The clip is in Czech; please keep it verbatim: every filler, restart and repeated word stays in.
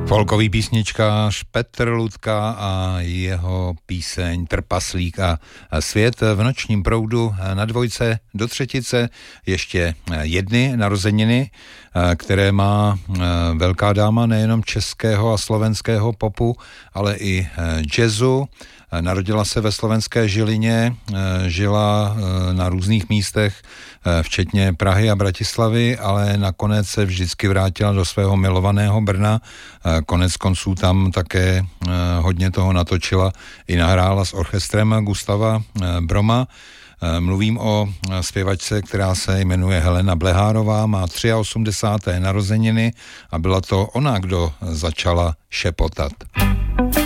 Folkový písničkář Petr Ludka a jeho píseň Trpaslík a svět. V nočním proudu na dvojce do třetice ještě jedny narozeniny, které má velká dáma nejenom českého a slovenského popu, ale i jazzu. Narodila se ve slovenské Žilině, žila na různých místech, včetně Prahy a Bratislavy, ale nakonec se vždycky vrátila do svého milovaného Brna. Konec konců tam také hodně toho natočila i nahrála s orchestrem Gustava Broma. Mluvím o zpěvačce, která se jmenuje Helena Blehárová, má osmdesáté třetí narozeniny a byla to ona, kdo začala šepotat.